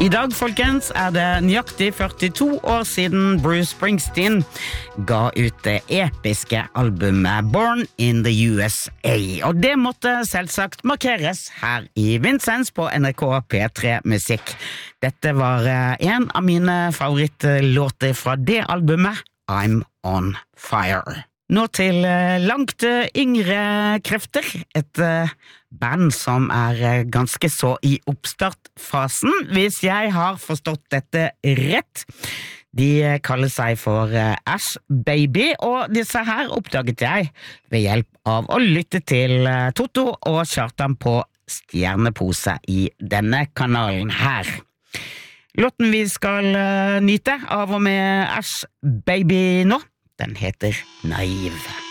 I dag, folkens, det nøyaktig 42 år siden Bruce Springsteen ga ut det episke albumet Born in the USA. Og det måtte selvsagt markeres her i Vincents på NRK P3 Musikk. Dette var en av mine favorittlåter fra det albumet, I'm on Fire. Nå til langt yngre krefter, et band som ganske så i oppstartfasen, hvis jeg har forstått dette rett. De kaller seg for Ash Baby, og disse her oppdaget jeg ved hjelp av å lytte til Toto og Kjartan på Stjernepose i denne kanalen her. Låten vi skal nyte av og med Ash Baby nå, den heter Naiv.